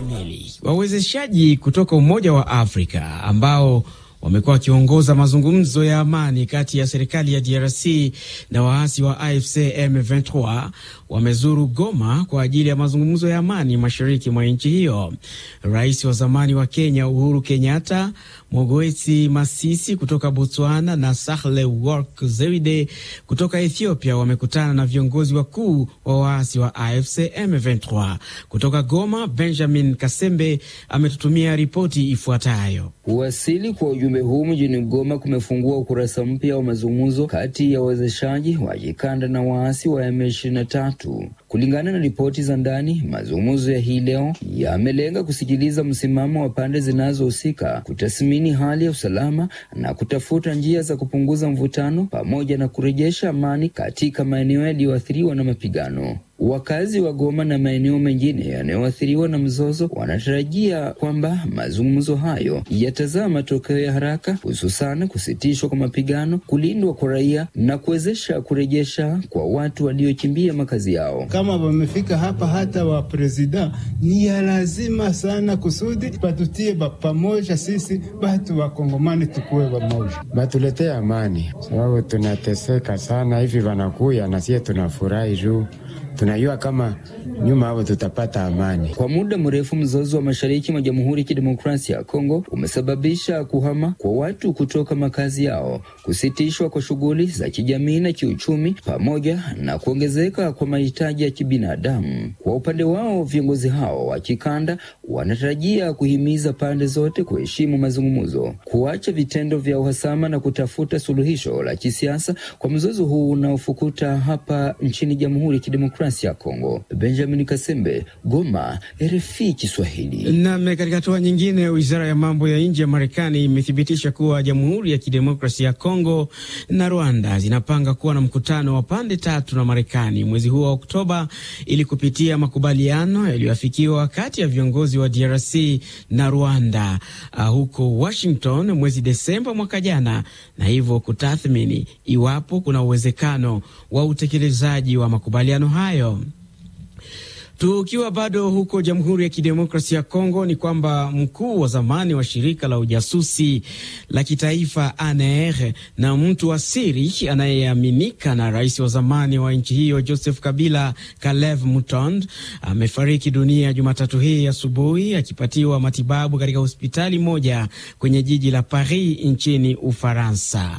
kamili. Wawezeshaji kutoka Umoja wa Afrika ambao wamekuwa wakiongoza mazungumzo ya amani kati ya serikali ya DRC na waasi wa AFC M23 wamezuru Goma kwa ajili ya mazungumzo ya amani mashariki mwa nchi hiyo. Rais wa zamani wa Kenya Uhuru Kenyatta, Mogwetsi Masisi kutoka Botswana na Sahle Work Zewde kutoka Ethiopia wamekutana na viongozi wakuu wa waasi wa AFC M23. Kutoka Goma, Benjamin Kasembe ametutumia ripoti ifuatayo. Kuwasili kwa ujumbe huu mjini Goma kumefungua ukurasa mpya wa mazungumzo kati ya wawezeshaji wa kikanda na waasi wa M23. Kulingana na ripoti za ndani, mazungumzo ya hii leo yamelenga kusikiliza msimamo wa pande zinazohusika, kutathmini hali ya usalama na kutafuta njia za kupunguza mvutano pamoja na kurejesha amani katika maeneo yaliyoathiriwa na mapigano. Wakazi wa Goma na maeneo mengine yanayoathiriwa na mzozo wanatarajia kwamba mazungumzo hayo yatazaa matokeo ya haraka, hususan kusitishwa kwa mapigano, kulindwa kwa raia na kuwezesha kurejesha kwa watu waliokimbia makazi yao. Kama wamefika hapa, hata wa president ni ya lazima sana kusudi patutie pamoja, sisi watu wa Kongomani tukue pamoja, batuletee amani, sababu tunateseka sana hivi. Wanakuya na sisi tunafurahi juu tunajua kama nyuma hapo tutapata amani. Kwa muda mrefu mzozo wa mashariki mwa Jamhuri ya Kidemokrasia ya Kongo umesababisha kuhama kwa watu kutoka makazi yao, kusitishwa kwa shughuli za kijamii na kiuchumi, pamoja na kuongezeka kwa mahitaji ya kibinadamu. Kwa upande wao, viongozi hao wa kikanda wanatarajia kuhimiza pande zote kuheshimu mazungumzo, kuacha vitendo vya uhasama na kutafuta suluhisho la kisiasa kwa mzozo huu unaofukuta hapa nchini Jamhuri ya Kidemokrasia ya Kongo. Benjamin Kasembe, Goma, RFI Kiswahili. Na katika hatua nyingine, Wizara ya Mambo ya Nje ya Marekani imethibitisha kuwa Jamhuri ya Kidemokrasia ya Kongo na Rwanda zinapanga kuwa na mkutano wa pande tatu na Marekani mwezi huu wa Oktoba ili kupitia makubaliano yaliyoafikiwa kati ya viongozi wa DRC na Rwanda huko Washington mwezi Desemba mwaka jana, na hivyo kutathmini iwapo kuna uwezekano wa utekelezaji wa makubaliano hayo. Tukiwa bado huko Jamhuri ya Kidemokrasia ya Kongo, ni kwamba mkuu wa zamani wa shirika la ujasusi la kitaifa ANR na mtu wa siri anayeaminika na rais wa zamani wa nchi hiyo Joseph Kabila, Kalev Mutond, amefariki dunia Jumatatu hii asubuhi akipatiwa matibabu katika hospitali moja kwenye jiji la Paris nchini Ufaransa.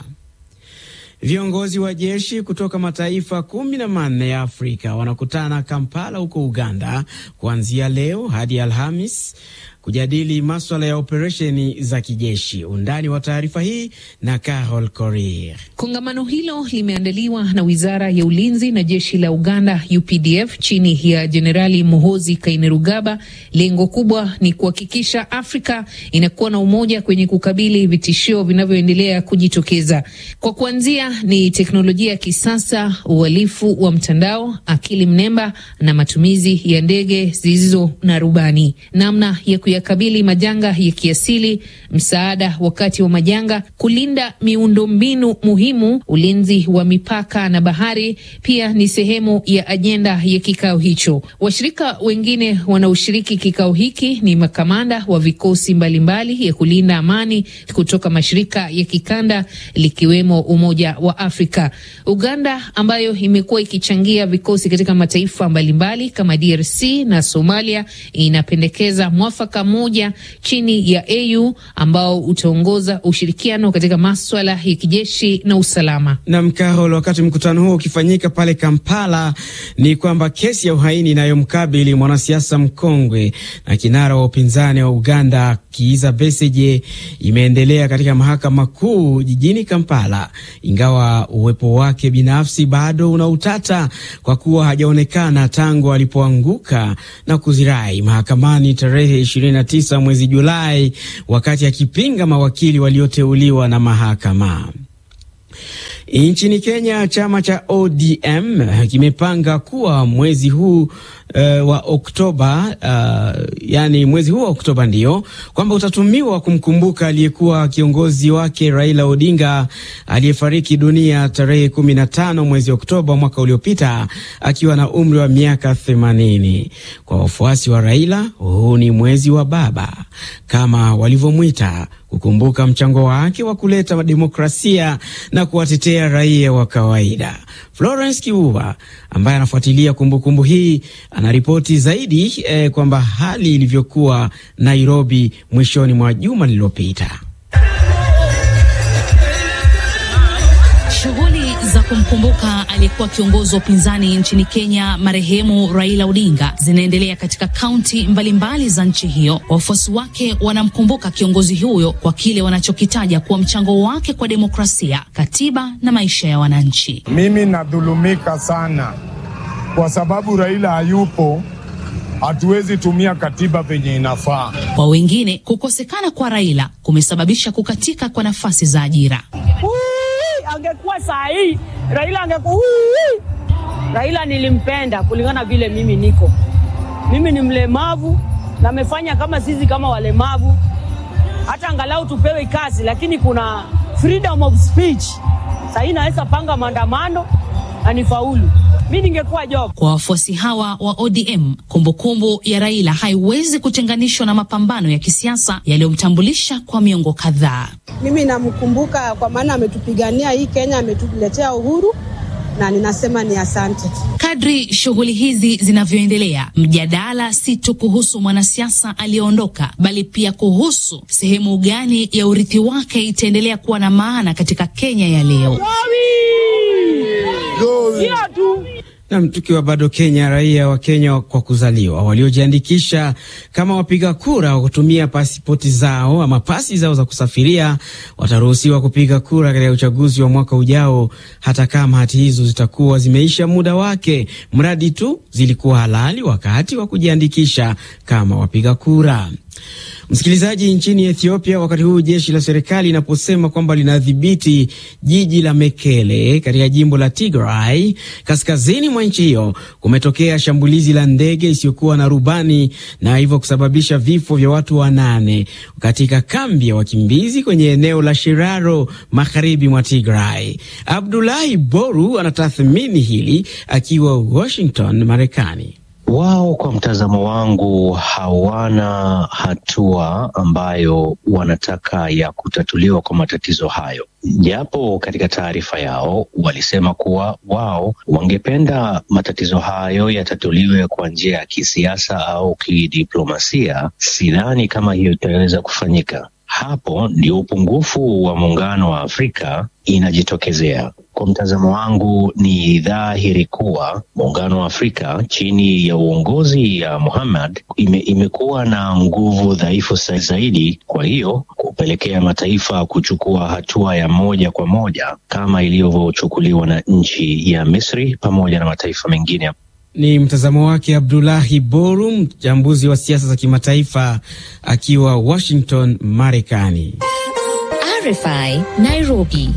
Viongozi wa jeshi kutoka mataifa 14 ya Afrika wanakutana Kampala huko Uganda kuanzia leo hadi Alhamis kujadili masuala ya operesheni za kijeshi. Undani wa taarifa hii na Carol Korir. Kongamano hilo limeandaliwa na Wizara ya Ulinzi na jeshi la Uganda UPDF chini ya Jenerali Muhoozi Kainerugaba. Lengo kubwa ni kuhakikisha Afrika inakuwa na umoja kwenye kukabili vitishio vinavyoendelea kujitokeza. Kwa kuanzia ni teknolojia ya kisasa, uhalifu wa mtandao, akili mnemba na matumizi ya ndege zisizo na rubani. Namna ya kuyakabili majanga ya kiasili, msaada wakati wa majanga, kulinda miundombinu muhimu, ulinzi wa mipaka na bahari pia ni sehemu ya ajenda ya kikao hicho. Washirika wengine wanaoshiriki kikao hiki ni makamanda wa vikosi mbalimbali ya kulinda amani kutoka mashirika ya kikanda likiwemo Umoja wa Afrika. Uganda ambayo imekuwa ikichangia vikosi katika mataifa mbalimbali kama DRC na Somalia inapendekeza mwafaka moja chini ya AU ambao utaongoza ushirikiano katika masuala ya kijeshi na usalama. Na Mkahol, wakati mkutano huo ukifanyika pale Kampala, ni kwamba kesi ya uhaini inayomkabili mwanasiasa mkongwe na kinara wa upinzani wa Uganda Kizza Besigye imeendelea katika mahakama kuu jijini Kampala, ingawa uwepo wake binafsi bado una utata kwa kuwa hajaonekana tangu alipoanguka na kuzirai mahakamani tarehe 29 mwezi Julai wakati akipinga mawakili walioteuliwa na mahakama. Nchini Kenya, chama cha ODM kimepanga kuwa mwezi huu wa Oktoba, yani mwezi huu wa Oktoba ndio kwamba utatumiwa kumkumbuka aliyekuwa kiongozi wake Raila Odinga aliyefariki dunia tarehe 15 mwezi Oktoba mwaka uliopita akiwa na umri wa miaka 80. Kwa wafuasi wa Raila, huu ni mwezi wa baba kama walivyomwita, kukumbuka mchango wake wa kuleta demokrasia na kuwatetea raia wa kawaida. Florence Kiuva ambaye anafuatilia kumbukumbu hii anaripoti zaidi kwamba hali ilivyokuwa Nairobi mwishoni mwa juma lililopita. Shughuli za kumkumbuka aliyekuwa kiongozi wa upinzani nchini Kenya marehemu Raila Odinga zinaendelea katika kaunti mbalimbali za nchi hiyo. Wafuasi wake wanamkumbuka kiongozi huyo kwa kile wanachokitaja kuwa mchango wake kwa demokrasia, katiba na maisha ya wananchi. Mimi nadhulumika sana kwa sababu Raila hayupo. Hatuwezi tumia katiba penye inafaa. Kwa wengine, kukosekana kwa Raila kumesababisha kukatika kwa nafasi za ajira. Angekuwa saa hii Raila angekuwa Raila nilimpenda kulingana vile mimi ni mlemavu na amefanya kama sisi kama walemavu, hata angalau tupewe kazi, lakini kuna freedom of speech. Saa hii naweza panga maandamano na nifaulu. Mimi ningekuwa job. Kwa wafuasi hawa wa ODM, kumbukumbu ya Raila haiwezi kutenganishwa na mapambano ya kisiasa yaliyomtambulisha kwa miongo kadhaa. Mimi namkumbuka kwa maana ametupigania hii Kenya, ametuletea uhuru na ninasema ni asante. Kadri shughuli hizi zinavyoendelea, mjadala si tu kuhusu mwanasiasa aliyeondoka, bali pia kuhusu sehemu gani ya urithi wake itaendelea kuwa na maana katika Kenya ya leo. Na tukiwa bado Kenya, raia wa Kenya kwa kuzaliwa waliojiandikisha kama wapiga kura wa kutumia pasipoti zao ama pasi zao za kusafiria wataruhusiwa kupiga kura katika uchaguzi wa mwaka ujao, hata kama hati hizo zitakuwa zimeisha muda wake, mradi tu zilikuwa halali wakati wa kujiandikisha kama wapiga kura. Msikilizaji, nchini Ethiopia, wakati huu jeshi la serikali linaposema kwamba linadhibiti jiji la Mekele katika jimbo la Tigray kaskazini mwa nchi hiyo, kumetokea shambulizi la ndege isiyokuwa na rubani na hivyo kusababisha vifo vya watu 8 katika kambi ya wakimbizi kwenye eneo la Shiraro magharibi mwa Tigray. Abdullahi Boru anatathmini hili akiwa Washington, Marekani. Wao kwa mtazamo wangu hawana hatua ambayo wanataka ya kutatuliwa kwa matatizo hayo. Japo katika taarifa yao walisema kuwa wao wangependa matatizo hayo yatatuliwe kwa njia ya kisiasa au kidiplomasia, sidhani kama hiyo itaweza kufanyika. Hapo ndio upungufu wa muungano wa Afrika inajitokezea. Kwa mtazamo wangu ni dhahiri kuwa muungano wa Afrika chini ya uongozi ya Muhammad imekuwa na nguvu dhaifu zaidi, kwa hiyo kupelekea mataifa kuchukua hatua ya moja kwa moja kama ilivyochukuliwa na nchi ya Misri pamoja na mataifa mengine. Ni mtazamo wake Abdullahi Boru, mchambuzi wa siasa za kimataifa akiwa Washington, Marekani. RFI Nairobi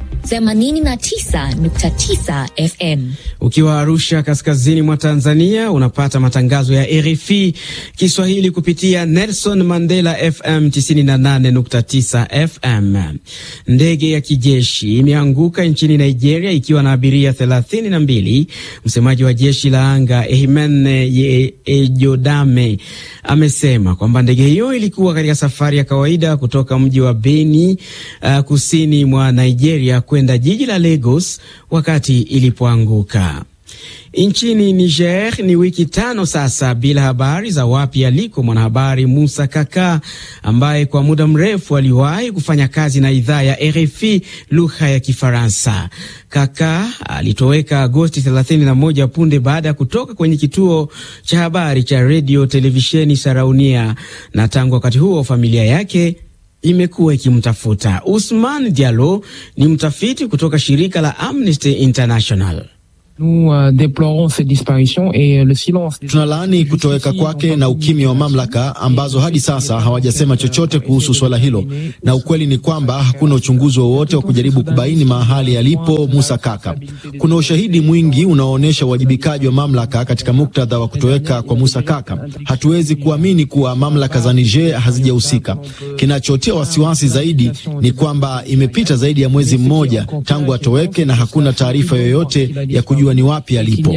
89.9 FM. Ukiwa Arusha kaskazini mwa Tanzania unapata matangazo ya RFI Kiswahili kupitia Nelson Mandela FM 98.9 FM. Ndege ya kijeshi imeanguka nchini Nigeria ikiwa na abiria 32. Msemaji wa jeshi la anga Ehimene Ejodame amesema kwamba ndege hiyo ilikuwa katika safari ya kawaida kutoka mji wa Benin kusini mwa Nigeria kwenda jiji la Lagos wakati ilipoanguka. Nchini Niger ni wiki 5 sasa bila habari za wapi aliko mwanahabari Musa Kaka ambaye kwa muda mrefu aliwahi kufanya kazi na idhaa ya RFI lugha ya Kifaransa. Kaka alitoweka Agosti 31 punde baada ya kutoka kwenye kituo cha habari cha radio televisheni Saraunia, na tangu wakati huo familia yake imekuwa ikimtafuta. Usman Diallo ni mtafiti kutoka shirika la Amnesty International. Tunalaani kutoweka kwake na ukimya wa mamlaka ambazo hadi sasa hawajasema chochote kuhusu swala hilo, na ukweli ni kwamba hakuna uchunguzi wowote wa kujaribu kubaini mahali alipo Musa Kaka. Kuna ushahidi mwingi unaoonyesha uwajibikaji wa mamlaka katika muktadha wa kutoweka kwa Musa Kaka. Hatuwezi kuamini kuwa mamlaka za Niger hazijahusika. Kinachotia wasiwasi zaidi ni kwamba imepita zaidi ya mwezi mmoja tangu atoweke na hakuna taarifa yoyote ya kujua ni wapi alipo.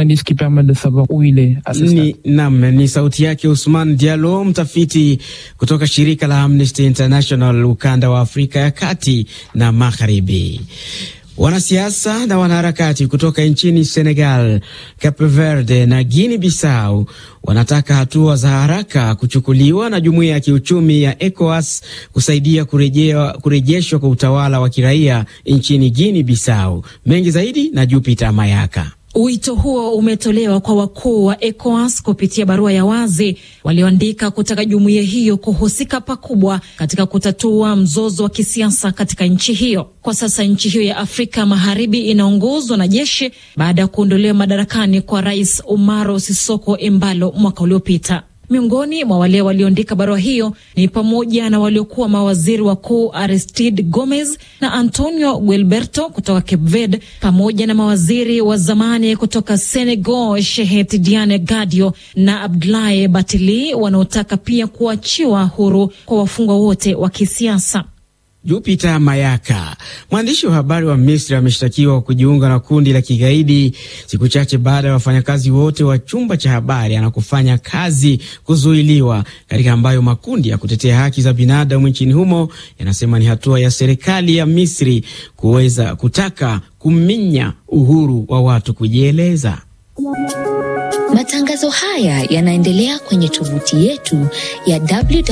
Ni sauti yake Ousmane Diallo, mtafiti kutoka shirika la Amnesty International ukanda wa Afrika ya Kati na Magharibi. Wanasiasa na wanaharakati kutoka nchini Senegal, Cape Verde na Guinea Bissau wanataka hatua za haraka kuchukuliwa na jumuiya ya kiuchumi ya ECOWAS kusaidia kurejeshwa kwa utawala wa kiraia nchini Guinea Bissau. Mengi zaidi na Jupiter Mayaka. Wito huo umetolewa kwa wakuu wa ECOWAS kupitia barua ya wazi walioandika kutaka jumuiya hiyo kuhusika pakubwa katika kutatua mzozo wa kisiasa katika nchi hiyo. Kwa sasa nchi hiyo ya Afrika Magharibi inaongozwa na jeshi baada ya kuondolewa madarakani kwa Rais Umaro Sissoco Embalo mwaka uliopita. Miongoni mwa wale walioandika barua hiyo ni pamoja na waliokuwa mawaziri wakuu Aristide Gomes na Antonio Guilberto kutoka Cape Verde, pamoja na mawaziri wa zamani kutoka Senegal Cheikh Tidiane Gadio na Abdoulaye Bathily, wanaotaka pia kuachiwa huru kwa wafungwa wote wa kisiasa. Jupiter Mayaka. Mwandishi wa habari wa Misri ameshtakiwa kujiunga na kundi la kigaidi siku chache baada ya wafanyakazi wote wa chumba cha habari anakofanya kazi kuzuiliwa, katika ambayo makundi ya kutetea haki za binadamu nchini humo yanasema ni hatua ya serikali ya Misri kuweza kutaka kuminya uhuru wa watu kujieleza. Matangazo haya yanaendelea kwenye tovuti yetu ya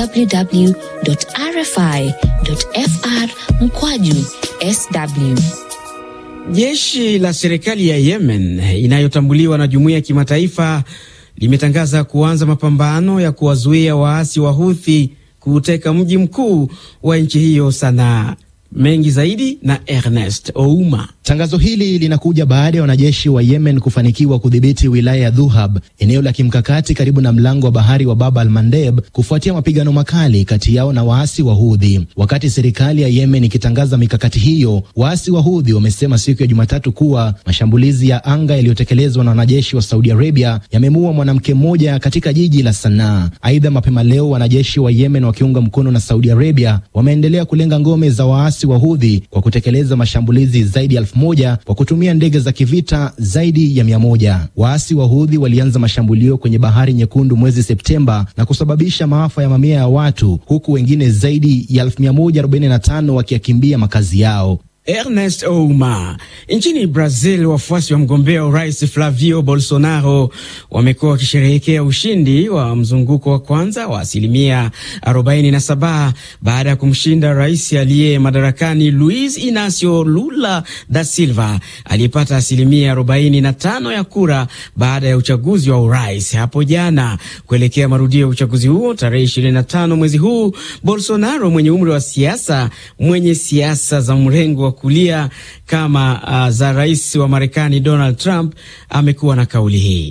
www.rfi.fr/sw. Jeshi la serikali ya Yemen inayotambuliwa na jumuiya ya kimataifa limetangaza kuanza mapambano ya kuwazuia waasi wa Houthi kuteka mji mkuu wa nchi hiyo, Sanaa. Mengi zaidi na Ernest Ouma. Tangazo hili linakuja baada ya wanajeshi wa Yemen kufanikiwa kudhibiti wilaya ya Dhuhab, eneo la kimkakati karibu na mlango wa bahari wa Bab al-Mandeb, kufuatia mapigano makali kati yao na waasi wa Houthi. Wakati serikali ya Yemen ikitangaza mikakati hiyo, waasi wa Houthi wamesema siku ya Jumatatu kuwa mashambulizi ya anga yaliyotekelezwa na wanajeshi wa Saudi Arabia yamemuua mwanamke mmoja katika jiji la Sanaa. Aidha, mapema leo wanajeshi wa Yemen wakiunga mkono na Saudi Arabia wameendelea kulenga ngome za waasi wa Houthi kwa kutekeleza mashambulizi zaidi ya 1000 kwa kutumia ndege za kivita zaidi ya 100. Waasi wa Houthi walianza mashambulio kwenye Bahari Nyekundu mwezi Septemba na kusababisha maafa ya mamia ya watu, huku wengine zaidi ya 1145 wakiyakimbia makazi yao. Ernest Ouma. Nchini Brazil, wafuasi wa mgombea urais Flavio Bolsonaro wamekuwa wakisherehekea ushindi wa mzunguko wa kwanza wa 47% baada ya kumshinda rais aliye madarakani Luiz Inacio Lula da Silva aliyepata 45% ya kura baada ya uchaguzi wa urais hapo jana. Kuelekea marudio ya uchaguzi huo tarehe 25 mwezi huu, Bolsonaro mwenye umri wa siasa za mrengo wa kulia kama za rais wa Marekani Donald Trump amekuwa na kauli hii.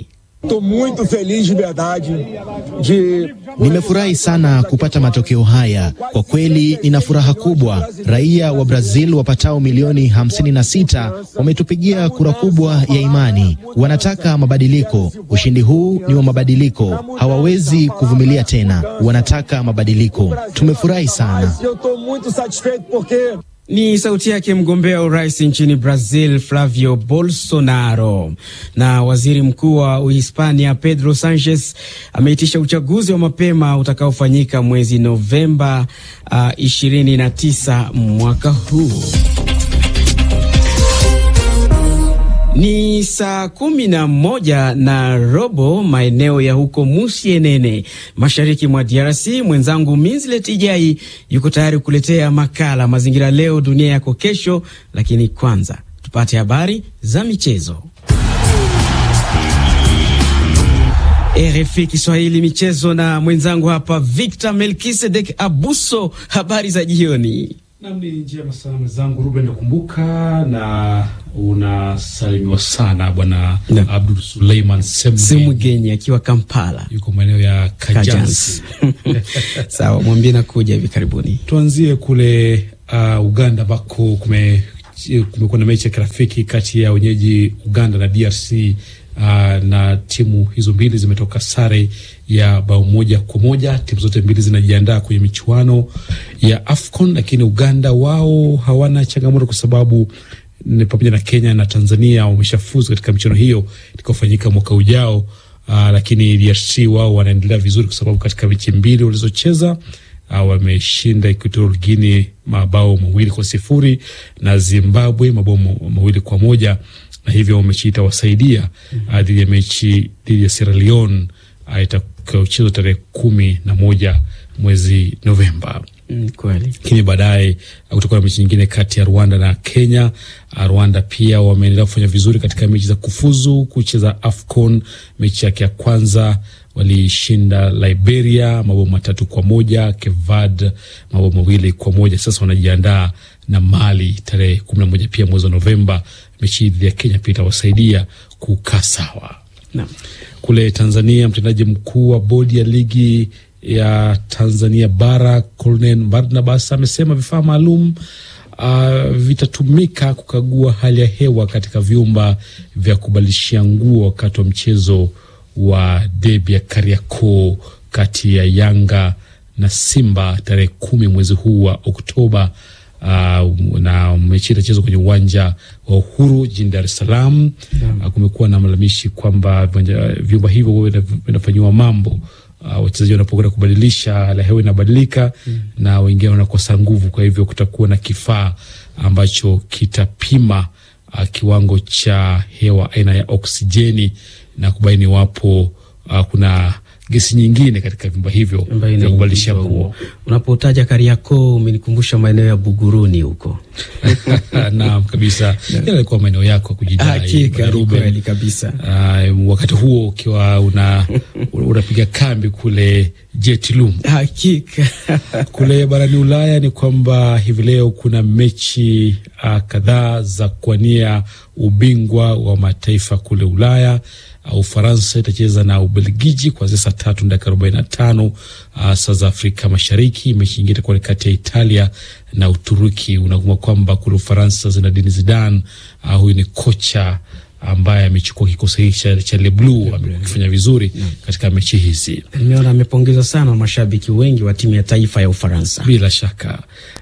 Nimefurahi sana kupata matokeo haya. Kwa kweli nina furaha kubwa. Raia wa Brazil wapatao milioni 56 wametupigia kura kubwa ya imani. Wanataka mabadiliko. Ushindi huu ni wa mabadiliko. Hawawezi kuvumilia tena. Wanataka mabadiliko. Tumefurahi sana. Ni sauti yake mgombea urais nchini Brazil Flavio Bolsonaro. Na waziri mkuu wa Uhispania Pedro Sanchez ameitisha uchaguzi wa mapema utakaofanyika mwezi Novemba 29 mwaka huu. Ni saa 11:15 maeneo ya huko Musienene, mashariki mwa DRC. Mwenzangu Minzlet Ijai yuko tayari kuletea makala Mazingira Leo Dunia Yako Kesho, lakini kwanza tupate habari za michezo. RFI Kiswahili michezo na mwenzangu hapa Victor Melkisedek Abuso. Habari za jioni. Namni njema sana mwenzangu Ruben nakumbuka, na unasalimiwa sana bwana Abdul Suleiman Semugenya akiwa Kampala. Yuko maeneo ya Kajansi. Sawa, mwambie nakuja hivi karibuni. Tuanzie kule Uganda ambako kumekuwa na mechi ya kirafiki kati ya wenyeji Uganda na DRC. Na timu hizo mbili zimetoka sare ya bao 1-1. Timu zote mbili zinajiandaa kwenye michuano ya AFCON, lakini Uganda wao hawana changamoto kwa sababu pamoja na Kenya na Tanzania wameshafuzu katika michuano hiyo itakayofanyika mwaka ujao. Lakini DRC wao wanaendelea vizuri kwa sababu katika mechi mbili walizocheza wameshinda Equatorial Guinea mabao 2-0 na Zimbabwe mabao 2-1, na hivyo mechi itawasaidia dhidi ya mechi dhidi ya Sierra Leone itakayochezwa tarehe 11 mwezi Novemba. Kweli. Lakini baadaye kutakuwa na mechi nyingine kati ya Rwanda na Kenya. Rwanda pia wameendelea kufanya vizuri katika mechi za kufuzu kucheza AFCON. Mechi yake ya kwanza walishinda Liberia mabao 3-1, Kevad mabao 2-1. Sasa wanajiandaa na Mali tarehe 11 pia mwezi Novemba. Mechi ya Kenya pia itawasaidia kukaa sawa. Naam. Kule Tanzania, mtendaji mkuu wa bodi ya ligi ya Tanzania bara Colonel Barnabas amesema vifaa maalum vitatumika kukagua hali ya hewa katika vyumba vya kubadilishia nguo wakati wa mchezo wa derby ya Kariakoo kati ya Yanga na Simba tarehe 10 mwezi huu wa Oktoba. Na mechi itachezwa kwenye uwanja wa Uhuru jijini Dar es Salaam. Kumekuwa na malalamishi kwamba vyumba hivyo vinafanyiwa mambo. Wachezaji wanapokwenda kubadilisha hali ya hewa inabadilika na wengine wanakosa nguvu. Kwa hivyo kutakuwa na kifaa ambacho kitapima kiwango cha hewa aina ya oksijeni na kubaini wapo kuna gesi nyingine katika vyumba hivyo vya kubadilisha nguo. Unapotaja Kariakoo umenikumbusha maeneo ya Buguruni huko. Naam kabisa. Yalikuwa maeneo yako kujidai. Hakika kweli kabisa. Wakati huo ukiwa unapiga kambi kule Jetilum. Hakika. Kule barani Ulaya ni kwamba hivi leo kuna mechi kadhaa za kuwania ubingwa wa mataifa kule Ulaya. Ufaransa itacheza na Ubelgiji kuanzia saa 3:45 saa za Afrika Mashariki. Mechi nyingine itakuwa kati ya Italia na Uturuki. Unakumbuka kwamba kule Ufaransa Zinedine Zidane, huyu ni kocha ambaye amechukua kikosi cha Le Bleu, amefanya vizuri katika mechi hizi. Nimeona amepongezwa sana mashabiki wengi wa timu ya taifa ya Ufaransa. Bila shaka.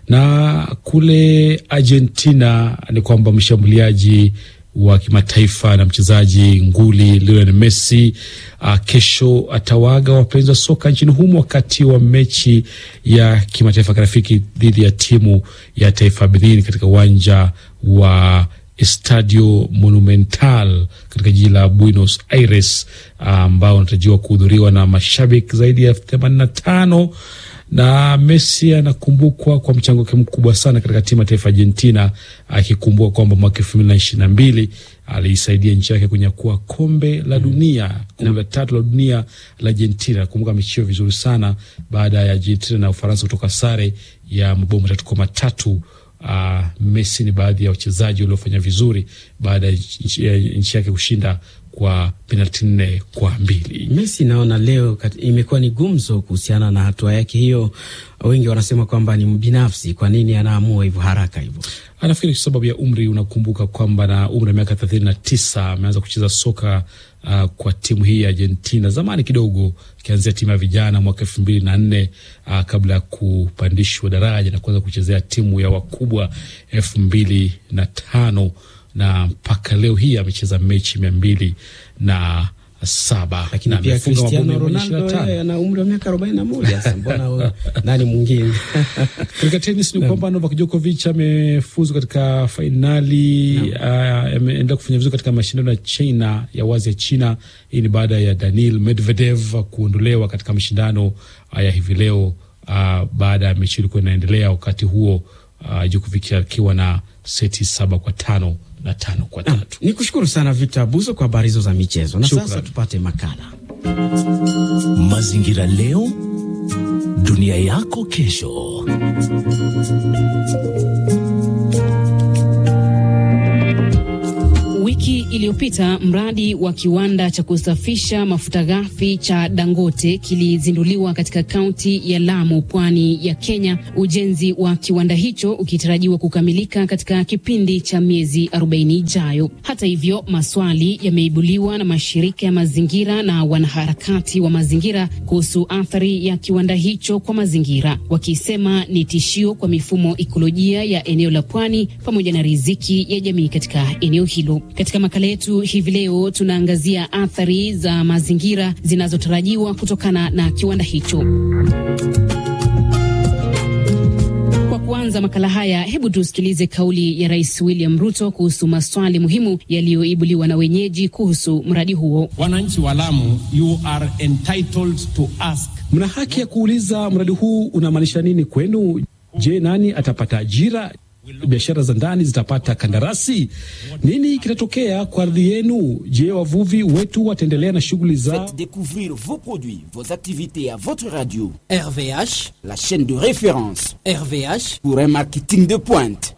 Na kule Argentina ni kwamba mshambuliaji wa kimataifa na mchezaji nguli Lionel Messi kesho atawaga wapenzi wa soka nchini humo wakati wa mechi ya kimataifa kirafiki dhidi ya timu ya taifa Benin katika uwanja wa Estadio Monumental katika jiji la Buenos Aires, ambao unatarajiwa kuhudhuriwa na mashabiki zaidi ya 85. Na Messi anakumbukwa kwa mchango wake mkubwa sana katika timu ya taifa Argentina, akikumbuka kwamba mwaka 2022 alisaidia nchi yake kunyakua kombe la dunia, kombe la 3 la dunia la Argentina. Nakumbuka amecheza vizuri sana baada ya Argentina na Ufaransa kutoka sare ya mabao 3-3. Messi ni baadhi ya wachezaji waliofanya vizuri baada ya nchi yake kushinda kwa penalti 4-2. Messi naona leo imekuwa ni gumzo kuhusiana na hatua yake hiyo. Wengi wanasema kwamba ni mbinafsi, kwa nini anaamua hivyo haraka hivyo? Anafikiri kwa sababu ya umri. Unakumbuka kwamba na umri wa miaka 39 ameanza kucheza soka kwa timu hii ya Argentina zamani kidogo, kianzia timu ya vijana mwaka 2004 kabla ya kupandishwa daraja na kuanza kuchezea timu ya wakubwa 2005 na mpaka leo hii amecheza mechi 207. Lakini pia Cristiano Ronaldo ana umri wa miaka 41. Sasa mbona nani mwingine? Katika tennis ni kwamba Novak Djokovic amefuzu katika fainali, ameendelea kufanya vizuri katika mashindano ya China ya wazi ya China. Hii ni baada ya Daniil Medvedev kuondolewa katika mashindano ya hivi leo baada ya mechi ilikuwa inaendelea. Wakati huo Djokovic akiwa na seti 7-5 na 5-3. Nikushukuru sana Victor Abuso kwa habari hizo za michezo. Na sasa tupate makala Mazingira Leo Dunia Yako Kesho. Wiki iliyopita mradi wa kiwanda cha kusafisha mafuta ghafi cha Dangote kilizinduliwa katika kaunti ya Lamu, pwani ya Kenya, ujenzi wa kiwanda hicho ukitarajiwa kukamilika katika kipindi cha miezi 40 ijayo. Hata hivyo, maswali yameibuliwa na mashirika ya mazingira na wanaharakati wa mazingira kuhusu athari ya kiwanda hicho kwa mazingira, wakisema ni tishio kwa mifumo ekolojia ya eneo la pwani pamoja na riziki ya jamii katika eneo hilo. Katika makala yetu hivi leo tunaangazia athari za mazingira zinazotarajiwa kutokana na kiwanda hicho. Kwa kuanza makala haya, hebu tusikilize kauli ya Rais William Ruto kuhusu maswali muhimu yaliyoibuliwa na wenyeji kuhusu mradi huo. Wananchi wa Lamu, you are entitled to ask. Mna haki ya kuuliza mradi huu unamaanisha nini kwenu? Je, nani atapata ajira? Biashara za ndani zitapata kandarasi? Nini kitatokea kwa ardhi yenu? Je, wavuvi wetu wataendelea na shughuli zao? Faites découvrir vos produits, vos activités à votre radio. RVH, la chaîne de référence. RVH, pour un marketing de pointe.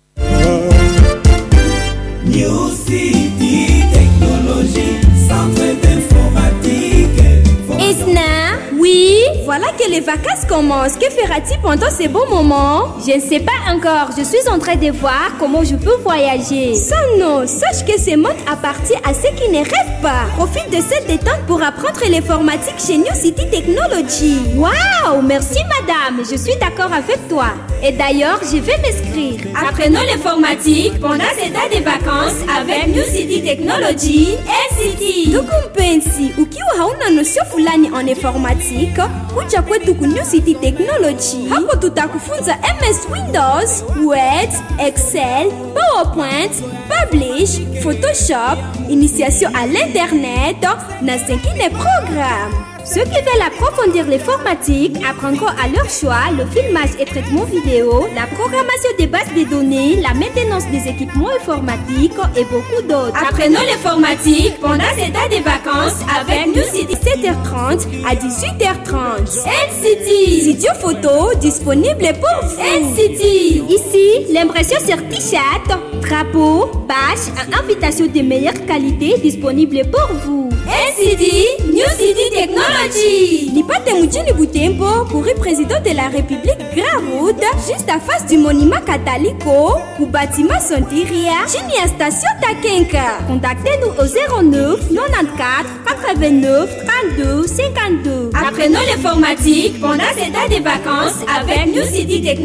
New City Technologie, centre d'informatique. Isna, oui, voilà que les vacances commencent. Que fera-t-il pendant ces beaux moments? Je ne sais pas encore. Je suis en train de voir comment je peux voyager. Sono, sache que ce monde appartient à ceux qui ne rêvent pas. Profite de cette détente pour apprendre l'informatique chez New City Technologie. Waouh, merci madame. Je suis d'accord avec toi. Et d'ailleurs, je vais m'inscrire. Apprenons l'informatique pendant ces temps de vacances avec New City Technologie. NCT. Tukumpensi, ukiwa hauna nosio fulani en informatique, kuja kwetu ku New City Technology. Hapo tutakufunza MS Windows, Word, Excel, PowerPoint, Publish, Photoshop, initiation à l'internet, na 5 programmes. Ceux qui veulent approfondir l'informatique apprendront à leur choix le filmage et traitement vidéo, la programmation des bases de données, la maintenance des équipements informatiques et beaucoup d'autres. Apprenons l'informatique pendant ces temps de vacances avec New City 7h30 à 18h30. NCT, studio photo disponible pour vous. NCT. Ici, l'impression sur t-shirt, drapeau, badge, invitation de meilleure qualité disponible pour vous. NCT, New City Technology. Nipate mjini Butembo pour le président de la République Grand Route, juste à face du monument Catalico, ou bâtiment Sontiria, chini ya station Takenka. Contactez-nous au 09 94 89 32 52. Apprenons l'informatique pendant ces temps de vacances avec New City Technology.